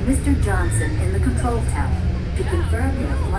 Mr. Johnson in the control tower to confirm your